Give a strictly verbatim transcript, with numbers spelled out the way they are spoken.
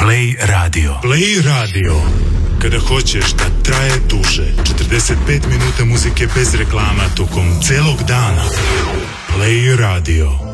Play Radio. Play Radio. Kada hoćeš da traje duže, četrdeset pet minuta muzike bez reklama tokom celog dana. Play Radio.